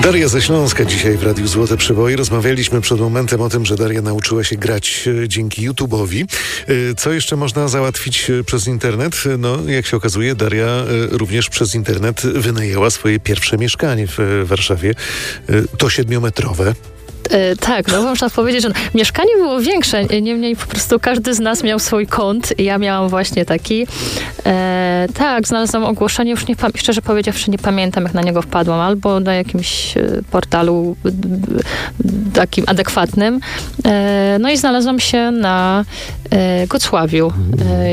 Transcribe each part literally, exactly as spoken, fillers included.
Daria ze Śląska dzisiaj w Radiu Złote Przeboje. Rozmawialiśmy przed momentem o tym, że Daria nauczyła się grać dzięki YouTube'owi. Co jeszcze można załatwić przez internet? No, jak się okazuje, Daria również przez internet wynajęła swoje pierwsze mieszkanie w Warszawie. To siedmiometrowe. E, tak, no można powiedzieć, że mieszkanie było większe, niemniej po prostu każdy z nas miał swój kąt. Ja miałam właśnie taki. E, tak, znalazłam ogłoszenie, już nie, szczerze powiedziawszy nie pamiętam, jak na niego wpadłam, albo na jakimś portalu takim adekwatnym. E, no i znalazłam się na e, Gocławiu. E,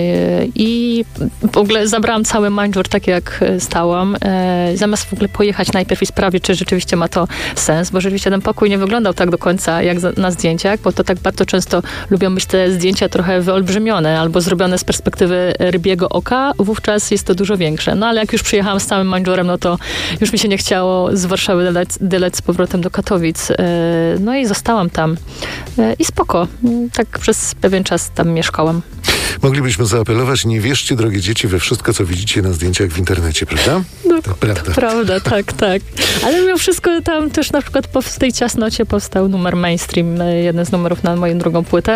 I w ogóle zabrałam cały manżur, tak jak stałam, e, zamiast w ogóle pojechać najpierw i sprawdzić, czy rzeczywiście ma to sens, bo rzeczywiście ten pokój nie wyglądał tak do końca jak na zdjęciach, bo to tak bardzo często lubią być te zdjęcia trochę wyolbrzymione albo zrobione z perspektywy rybiego oka, wówczas jest to dużo większe. No ale jak już przyjechałam z całym manżurem, no to już mi się nie chciało z Warszawy delec z powrotem do Katowic. No i zostałam tam. I spoko. Tak przez pewien czas tam mieszkałam. Moglibyśmy zaapelować, nie wierzcie, drogie dzieci, we wszystko, co widzicie na zdjęciach w internecie, prawda? No, to prawda. To prawda, tak, tak. Ale mimo wszystko tam też na przykład w tej ciasnocie powstał numer Mainstream, jeden z numerów na moją drugą płytę.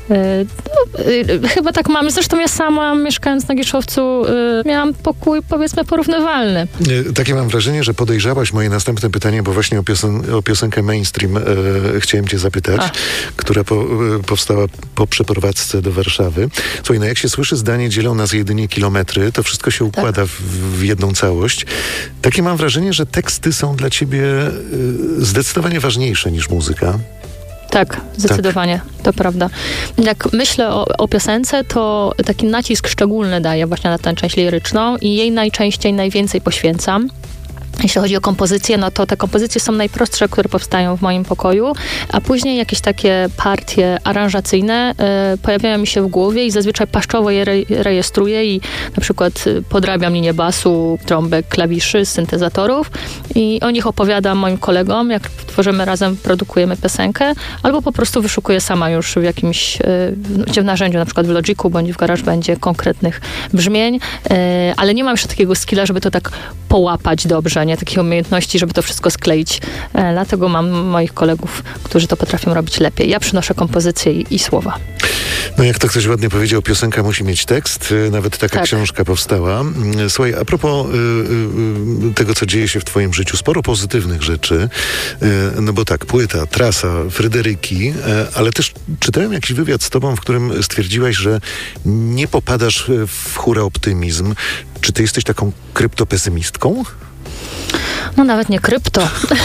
No, chyba tak mamy. Zresztą ja sama, mieszkając na Gieszowcu, miałam pokój, powiedzmy, porównywalny. Takie mam wrażenie, że podejrzałaś moje następne pytanie, bo właśnie o, piosen- o piosenkę Mainstream e, chciałem cię zapytać, A. która po, e, powstała po przeprowadzce do Warszawy. Słuchaj, no jak się słyszy zdanie, dzielą nas jedynie kilometry, to wszystko się układa tak. w, w jedną całość. Takie mam wrażenie, że teksty są dla ciebie y, zdecydowanie ważniejsze niż muzyka. Tak, zdecydowanie, tak. To prawda. Jak myślę o, o piosence, to taki nacisk szczególny daję właśnie na tę część liryczną i jej najczęściej najwięcej poświęcam. Jeśli chodzi o kompozycje, no to te kompozycje są najprostsze, które powstają w moim pokoju, a później jakieś takie partie aranżacyjne y, pojawiają mi się w głowie i zazwyczaj paszczowo je re- rejestruję i na przykład podrabiam linię basu, trąbek, klawiszy, syntezatorów i o nich opowiadam moim kolegom, jak tworzymy razem, produkujemy piosenkę, albo po prostu wyszukuję sama już w jakimś y, w narzędziu, na przykład w Logicu bądź w GarageBandzie konkretnych brzmień, y, ale nie mam jeszcze takiego skilla, żeby to tak połapać dobrze, nie takiej umiejętności, żeby to wszystko skleić. E, dlatego mam moich kolegów, którzy to potrafią robić lepiej. Ja przynoszę kompozycje i, i słowa. No jak to ktoś ładnie powiedział, piosenka musi mieć tekst. Nawet taka tak. książka powstała. Słuchaj, a propos y, y, tego, co dzieje się w twoim życiu, sporo pozytywnych rzeczy. Y, no bo tak, płyta, trasa, Fryderyki, y, ale też czytałem jakiś wywiad z tobą, w którym stwierdziłaś, że nie popadasz w hura optymizm. Czy ty jesteś taką kryptopesymistką? No nawet nie krypto.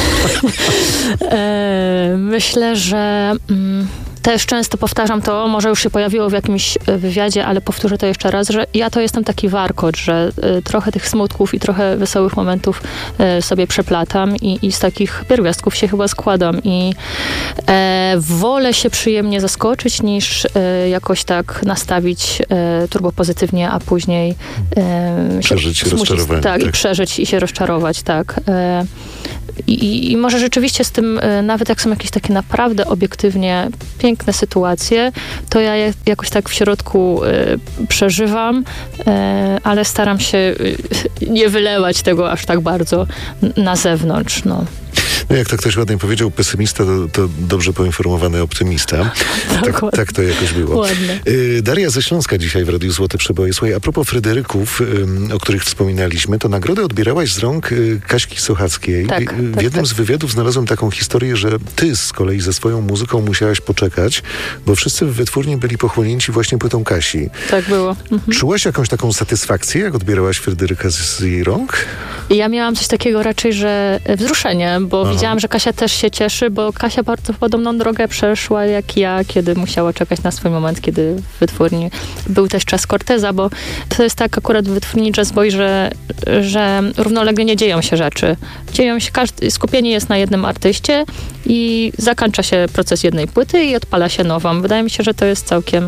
e, myślę, że mm, też często powtarzam to, może już się pojawiło w jakimś wywiadzie, ale powtórzę to jeszcze raz, że ja to jestem taki warkocz, że y, trochę tych smutków i trochę wesołych momentów y, sobie przeplatam i, i z takich pierwiastków się chyba składam i e, wolę się przyjemnie zaskoczyć niż y, jakoś tak nastawić y, turbopozytywnie, a później y, przeżyć się rozczarowanie. Tak, tak, i przeżyć i się rozczarować, tak. E, I, I może rzeczywiście z tym, nawet jak są jakieś takie naprawdę obiektywnie piękne sytuacje, to ja je jakoś tak w środku y, przeżywam, y, ale staram się y, nie wylewać tego aż tak bardzo na zewnątrz, no. No jak to ktoś ładnie powiedział, pesymista to, to dobrze poinformowany optymista. Tak, tak to jakoś było. Ładne. Daria ze Śląska dzisiaj w Radiu Złote Przeboje. Słuchaj, a propos Fryderyków, o których wspominaliśmy, to nagrodę odbierałaś z rąk Kaśki Sochackiej. Tak, w tak, jednym tak. z wywiadów znalazłem taką historię, że ty z kolei ze swoją muzyką musiałaś poczekać, bo wszyscy w wytwórni byli pochłonięci właśnie płytą Kasi. Tak było. Mhm. Czułaś jakąś taką satysfakcję, jak odbierałaś Fryderyka z, z jej rąk? Ja miałam coś takiego raczej, że wzruszenie, bo Aha. widziałam, że Kasia też się cieszy, bo Kasia bardzo podobną drogę przeszła jak ja, kiedy musiała czekać na swój moment, kiedy w wytwórni był też czas Corteza, bo to jest tak akurat w wytwórni Jazz Boy, że, że równolegle nie dzieją się rzeczy. Dzieją się, każdy, skupienie jest na jednym artyście i zakończa się proces jednej płyty i odpala się nową. Wydaje mi się, że to jest całkiem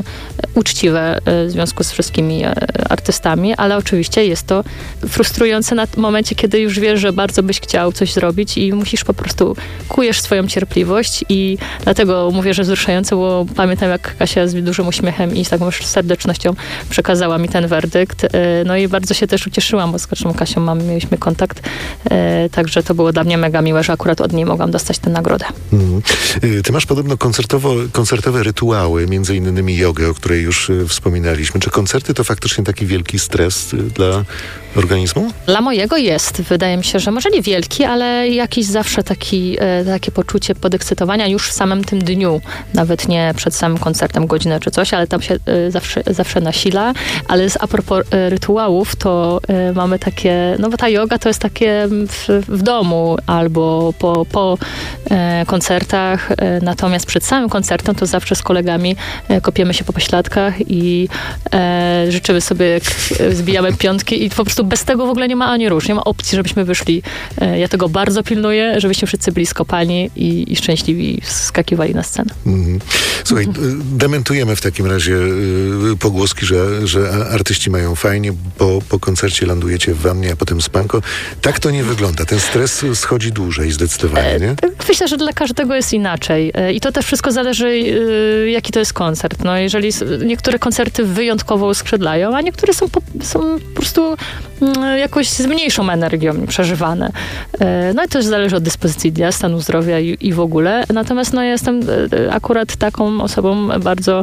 uczciwe w związku z wszystkimi artystami, ale oczywiście jest to frustrujące na momencie, momencie, kiedy już wiesz, że bardzo byś chciał coś zrobić i musisz po prostu, kujesz swoją cierpliwość i dlatego mówię, że wzruszające, bo pamiętam, jak Kasia z dużym uśmiechem i z taką serdecznością przekazała mi ten werdykt. No i bardzo się też ucieszyłam, bo z Kasią mam, mieliśmy kontakt, także to było dla mnie mega miłe, że akurat od niej mogłam dostać tę nagrodę. Mm. Ty masz podobno koncertowo, koncertowe rytuały, między innymi jogę, o której już wspominaliśmy. Czy koncerty to faktycznie taki wielki stres dla organizmu? Dla mojego jest. Wydaje mi się, że może nie wielki, ale jakiś zawsze taki, e, takie poczucie podekscytowania już w samym tym dniu. Nawet nie przed samym koncertem godzinę czy coś, ale tam się e, zawsze, zawsze nasila. Ale z, a propos e, rytuałów, to e, mamy takie, no bo ta joga to jest takie w, w domu albo po, po e, koncertach. E, natomiast przed samym koncertem to zawsze z kolegami e, kopiemy się po pośladkach i e, życzymy sobie, jak zbijamy piątki i po prostu bez tego w ogóle nie ma ani rusz, nie ma opcji, żebyśmy wyszli. Ja tego bardzo pilnuję, żebyśmy wszyscy byli skopani i, i szczęśliwi skakiwali na scenę. Mm. Słuchaj, dementujemy w takim razie y, pogłoski, że, że artyści mają fajnie, bo po koncercie lądujecie w wannie, a potem spanko. Tak to nie wygląda. Ten stres schodzi dłużej zdecydowanie, nie? Myślę, że dla każdego jest inaczej. I to też wszystko zależy, y, jaki to jest koncert. No, jeżeli niektóre koncerty wyjątkowo uskrzydlają, a niektóre są po, są po prostu jakoś z mniejszą energią przeżywane. No i to też zależy od dyspozycji dnia, stanu zdrowia i, i w ogóle. Natomiast no, ja jestem akurat taką osobą bardzo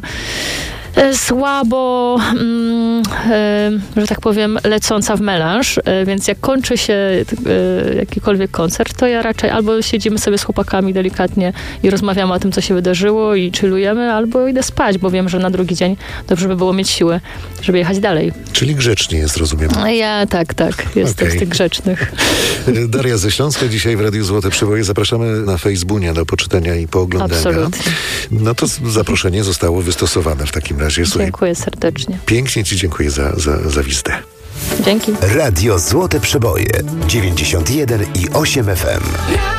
słabo, mm, e, że tak powiem, lecąca w melanż, e, więc jak kończy się e, jakikolwiek koncert, to ja raczej albo siedzimy sobie z chłopakami delikatnie i rozmawiamy o tym, co się wydarzyło i chillujemy, albo idę spać, bo wiem, że na drugi dzień dobrze by było mieć siłę, żeby jechać dalej. Czyli grzecznie jest, rozumiem. Ja tak, tak. Jestem okay. z tych grzecznych. Daria ze Śląska, dzisiaj w Radiu Złote Przeboje. Zapraszamy na Facebooka do poczytania i pooglądania. Absolutnie. No to zaproszenie zostało wystosowane w takim razie. Słuchaj, dziękuję serdecznie. Pięknie ci dziękuję za, za, za wizytę. Dzięki. Radio Złote Przeboje dziewięćdziesiąt jeden i osiem F M.